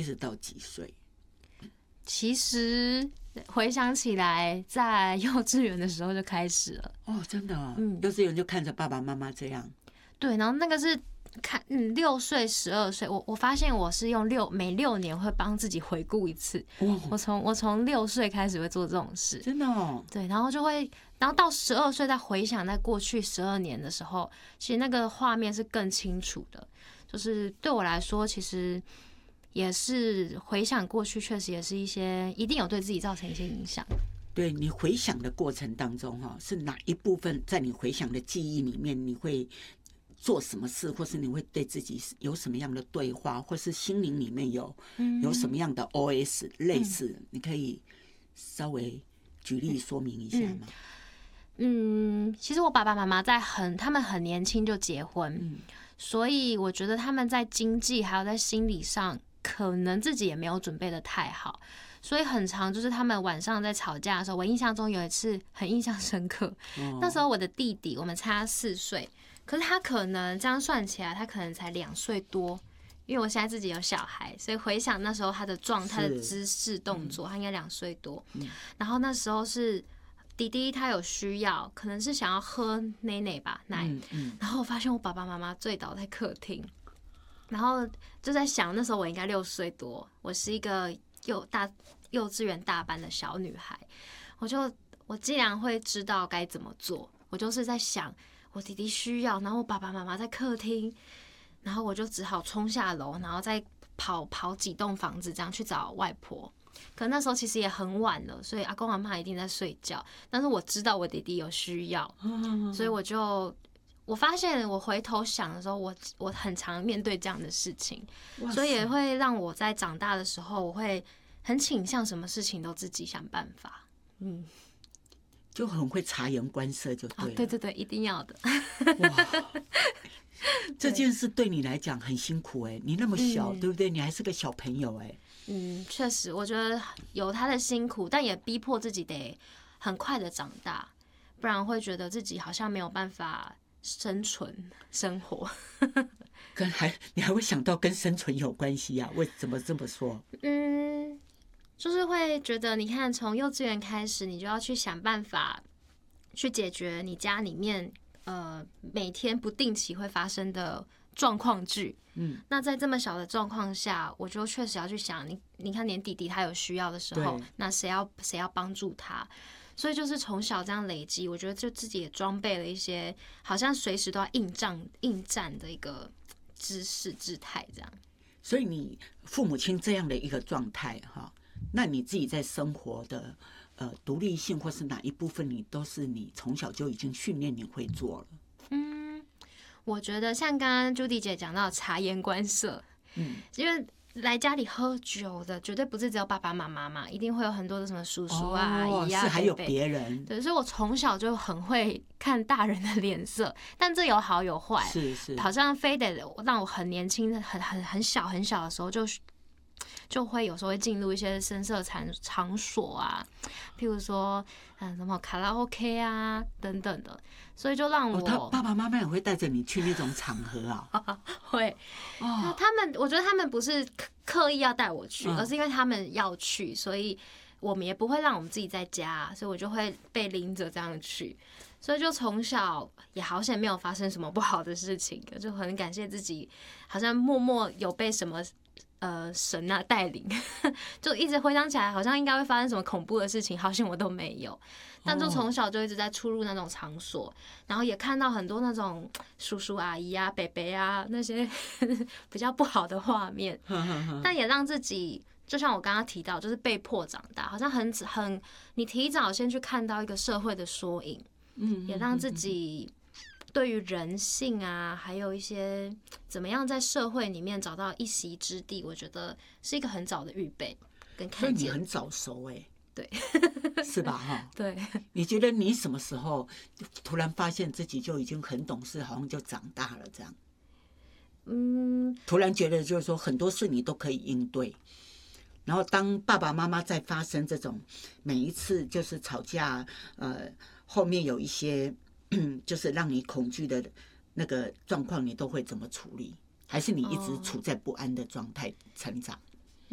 直到几岁？ 其实回想起来，在幼稚园的时候就开始了。 哦，真的哦，幼稚园就看着爸爸妈妈这样。 对，然后那个是看6岁、12岁，我发现我是用每6年会帮自己回顾一次。我从6岁开始会做这种事， 真的哦。 对，然后到12岁再回想在过去12年的时候，其实那个画面是更清楚的。就是对我来说，其实也是回想过去，确实也是一定有对自己造成一些影响。 对，你回想的过程当中是哪一部分在你回想的记忆里面，你会做什么事，或是你会对自己有什么样的对话，或是心灵里面有什么样的 OS 类似，你可以稍微举例说明一下吗？ 其实我爸爸妈妈他们很年轻就结婚，所以我觉得他们在经济还有在心理上，可能自己也没有准备的太好，所以很常就是他们晚上在吵架的时候，我印象中有一次很印象深刻。那时候我的弟弟，我们差4岁，可是他可能这样算起来，他可能才2岁多。因为我现在自己有小孩，所以回想那时候他的状态、的姿势、动作，他应该2岁多。然后那时候是弟弟他有需要，可能是想要喝奶奶吧，奶。然后我发现我爸爸妈妈醉倒在客厅，然后就在想，那时候我应该6岁多，我是一个幼稚园大班的小女孩，我既然会知道该怎么做，我就是在想我弟弟需要，然后我爸爸妈妈在客厅，然后我就只好冲下楼，然后再跑几栋房子这样去找外婆。可那时候其实也很晚了，所以阿公阿嬷一定在睡觉。但是我知道我弟弟有需要，所以我发现我回头想的时候，我很常面对这样的事情，所以也会让我在长大的时候，我会很倾向什么事情都自己想办法。 就很会察言观色，就对了。 对对对，一定要的。 哇，这件事对你来讲很辛苦哎，你那么小，对不对？你还是个小朋友哎。 确实，我觉得有他的辛苦，但也逼迫自己得很快的长大，不然会觉得自己好像没有办法生活。 你还会想到跟生存有关系啊？为什么这么说？ 就是会觉得，你看，从幼稚园开始，你就要去想办法去解决你家里面每天不定期会发生的状况剧。那在这么小的状况下，我就确实要去想，你看，连弟弟他有需要的时候，那谁要帮助他？所以就是从小这样累积，我觉得就自己也装备了一些好像随时都要应战的一个姿态，这样。 所以你父母亲这样的一个状态哈，那你自己在生活的独立性或是哪一部分，都是你从小就已经训练你会做了。 我觉得像刚刚 Judy 姐讲到察言观色，因为来家里喝酒的绝对不是只有爸爸妈妈嘛，一定会有很多的什么叔叔啊、阿姨啊， 是还有别人。 对，所以我从小就很会看大人的脸色，但这有好有坏， 是好像非得让我很年轻、很小的时候就会有时候会进入一些声色场所啊，譬如说什么卡拉 OK 啊等等的，所以就让我爸爸妈妈也会带着你去那种场合啊。 会我觉得他们不是刻意要带我去，而是因为他们要去，所以我们也不会让我们自己在家，所以我就会被拎着这样去，所以就从小也好险没有发生什么不好的事情，就很感谢自己，好像默默有被什么神啊带领，就一直回想起来，好像应该会发生什么恐怖的事情，好像我都没有。但就从小就一直在出入那种场所，然后也看到很多那种叔叔阿姨啊、伯伯啊那些比较不好的画面，但也让自己，就像我刚刚提到，就是被迫长大，好像你提早先去看到一个社会的缩影，也让自己对于人性啊，还有一些怎么样在社会里面找到一席之地，我觉得是一个很早的预备跟看见。 所以你很早熟哎， 对， 是吧？哈， 对。 你觉得你什么时候突然发现自己就已经很懂事，好像就长大了这样？突然觉得就是说很多事你都可以应对，然后当爸爸妈妈在发生这种每一次就是吵架，后面有一些就是让你恐惧的那个状况，你都会怎么处理？还是你一直处在不安的状态成长？